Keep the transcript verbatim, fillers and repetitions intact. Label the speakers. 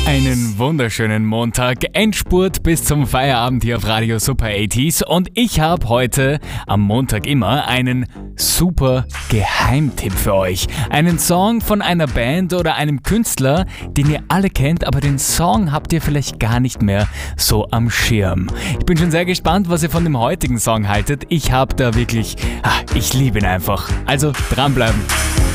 Speaker 1: Einen wunderschönen Montag, Endspurt bis zum Feierabend hier auf Radio Super achtziger und ich habe heute am Montag immer einen super Geheimtipp für euch. Einen Song von einer Band oder einem Künstler, den ihr alle kennt, aber den Song habt ihr vielleicht gar nicht mehr so am Schirm. Ich bin schon sehr gespannt, was ihr von dem heutigen Song haltet. Ich habe da wirklich, ah, ich liebe ihn einfach. Also dranbleiben.